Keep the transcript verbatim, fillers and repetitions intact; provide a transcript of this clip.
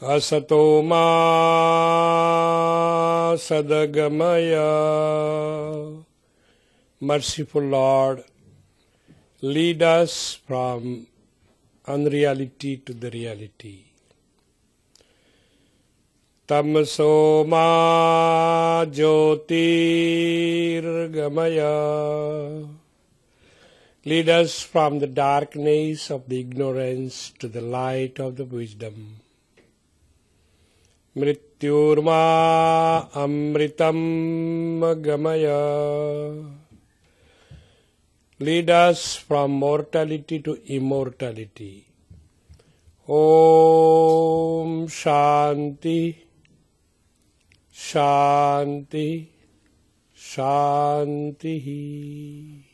Asato ma sadagamaya. Merciful Lord, lead us from unreality to the reality. Tamaso ma jyotirgamaya. Lead us from the darkness of the ignorance to the light of the wisdom. Mrityurma amritam gamaya. Lead us from mortality to immortality. Om Shanti, Shanti, Shanti.